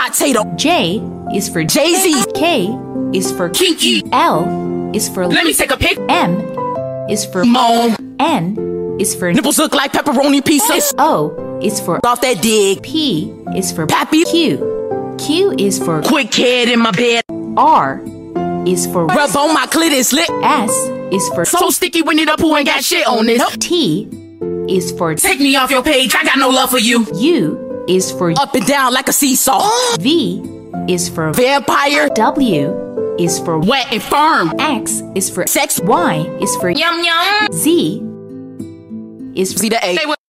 potato. J is for Jay-Z. K is for Kinky. L is for Let me take a pic. M is for Moan. N is for Nipples look like pepperoni pieces. O is for Off that dig. P is for Pappy. Q is for Quick head in my bed. R is for Rub on my clit is lit. S is for So sticky when it up who ain't got shit on this. T is for Take me off your page. I got no love for you. U is for Up and down like a seesaw. V is for Vampire. W is for Wet and firm. X is for Sex. Y is for Yum yum. Z is for See the A.